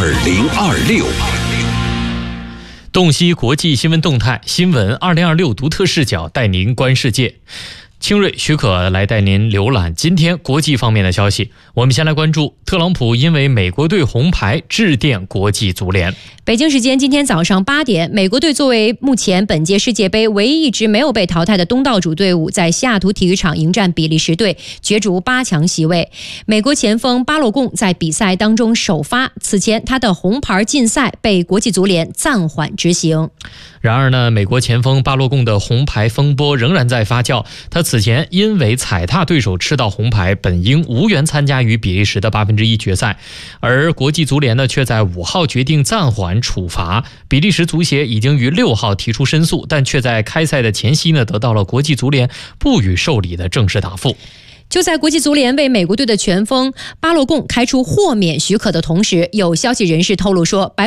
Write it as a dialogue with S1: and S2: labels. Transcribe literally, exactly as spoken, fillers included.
S1: 二零二六。洞悉国际新闻动态，新闻二零二六独特视角带您观世界。清锐许可来带您浏览今天国际方面的消息。我们先来关注特朗普因为美国队红牌致电国际足联。
S2: 北京时间今天早上八点，美国队作为目前本届世界杯唯一一支没有被淘汰的东道主队伍，在西雅图体育场迎战比利时队，角逐八强席位。美国前锋巴洛贡在比赛当中首发，此前他的红牌禁赛被国际足联暂缓执行。
S1: 然而呢，美国前锋巴洛贡的红牌风波仍然在发酵。他此前因为踩踏对手吃到红牌，本应无缘参加与比利时的八分之一决赛，而国际足联呢，却在五号决定暂缓处罚。比利时足协已经于六号提出申诉，但却在开赛的前夕呢，得到了国际足联不予受理的正式答复。
S2: 就在国际足联为美国队的前锋巴洛贡开出豁免许可的同时，有消息人士透露说，白